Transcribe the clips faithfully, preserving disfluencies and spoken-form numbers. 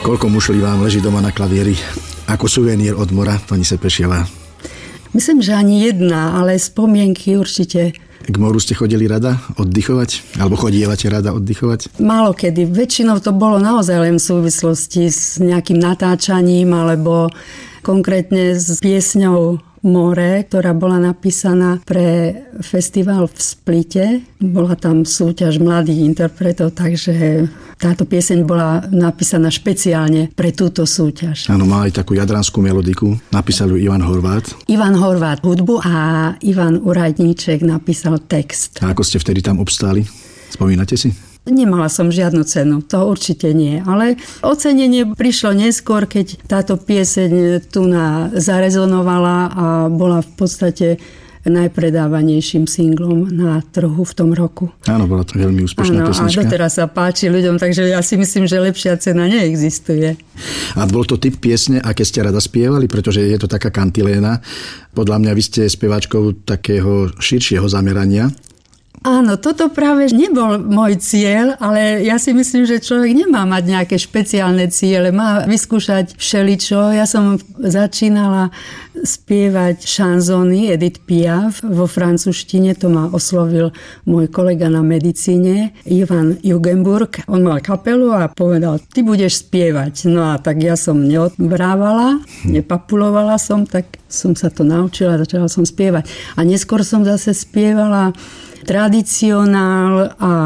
Koľko mušlí vám leží doma na klavieri ako suvenír od mora, pani Sepešiová? Myslím, že ani jedna, ale spomienky určite. K moru ste chodili rada oddychovať? Alebo chodievate rada oddychovať? Málo kedy. Väčšinou to bolo naozaj len v súvislosti s nejakým natáčaním alebo konkrétne s piesňou More, ktorá bola napísaná pre festival v Splite. Bola tam súťaž mladých interpretov, takže táto pieseň bola napísaná špeciálne pre túto súťaž. Áno, má aj takú jadranskú melodiku. Napísal ju Ivan Horvát. Ivan Horvát hudbu a Ivan Uradníček napísal text. A ako ste vtedy tam obstáli? Spomínate si? Nemala som žiadnu cenu, to určite nie, ale ocenenie prišlo neskôr, keď táto pieseň tu na zarezonovala a bola v podstate najpredávanejším singlom na trhu v tom roku. Áno, bola to veľmi úspešná Áno, pesnička. A doteraz sa páči ľuďom, takže ja si myslím, že lepšia cena neexistuje. A bol to typ piesne, aké ste rada spievali, pretože je to taká kantiléna. Podľa mňa vy ste speváčkou takého širšieho zamerania. Áno, toto práve nebol môj cieľ, ale ja si myslím, že človek nemá mať nejaké špeciálne ciele, má vyskúšať všeličo. Ja som začínala spievať šanzóny Edith Piaf vo francúzštine, to ma oslovil môj kolega na medicíne, Ivan Jugenburg. On mal kapelu a povedal, ty budeš spievať. No a tak ja som neodbrávala, nepapulovala som, tak som sa to naučila, začala som spievať. A neskôr som zase spievala tradicionál a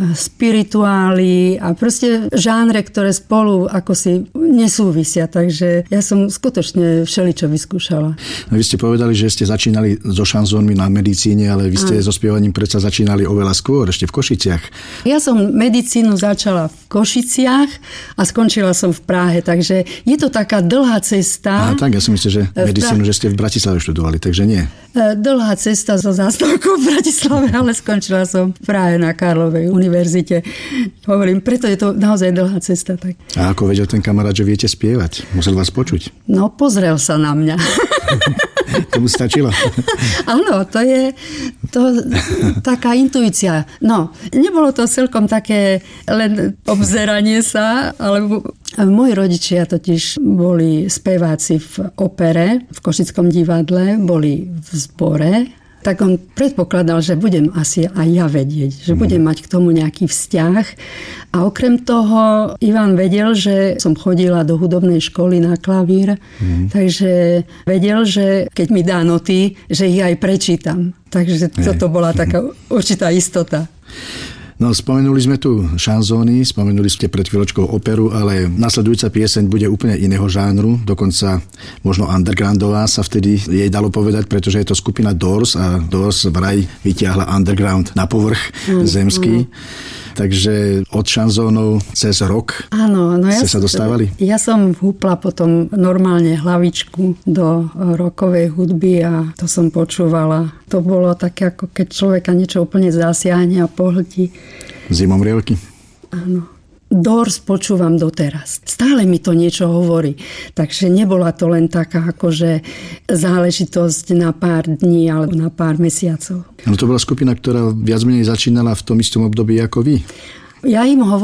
spirituály a proste žánre, ktoré spolu ako si nesúvisia. Takže ja som skutočne všeličo vyskúšala. No, vy ste povedali, že ste začínali so šanzónmi na medicíne, ale vy ste a. so spievaním predsa začínali oveľa skôr, ešte v Košiciach. Ja som medicínu začala v Košiciach a skončila som v Prahe, takže je to taká dlhá cesta. A tak, ja si myslím, že medicínu, že ste v Bratislave študovali, takže nie. Dlhá cesta so zástavkou v Bratislave, ale skončila som v Prahe na Karlovej univerzite. Hovorím, preto je to naozaj dlhá cesta. Tak. A ako vedel ten kamarát, že viete spievať? Musel vás počuť? No, pozrel sa na mňa. Tomu stačilo? Áno, to je to, taká intuícia. No, nebolo to celkom také len obzeranie sa, ale moji rodičia totiž boli speváci v opere, v Košickom divadle, boli v zbore. Tak on predpokladal, že budem asi aj ja vedieť, že budem mať k tomu nejaký vzťah. A okrem toho Ivan vedel, že som chodila do hudobnej školy na klavír, mm. takže vedel, že keď mi dá noty, že ich aj prečítam. Takže toto bola taká určitá istota. No, spomenuli sme tu šanzóny, spomenuli ste pred chvíľočkou operu, ale nasledujúca pieseň bude úplne iného žánru, dokonca možno undergroundová sa vtedy jej dalo povedať, pretože je to skupina Doors a Doors vraj vytiahla underground na povrch mm, zemský. Mm. Takže od šanzónov cez rock áno, no ja ste sa dostávali? Ja som húpla potom normálne hlavičku do rockovej hudby a to som počúvala. To bolo také, ako keď človeka niečo úplne zasiahne a pohltí. Zimomrievky? Áno. Doors počúvam doteraz. Stále mi to niečo hovorí. Takže nebola to len taká akože záležitosť na pár dní alebo na pár mesiacov. No to bola skupina, ktorá viac menej začínala v tom istom období ako vy. Ja im hovorím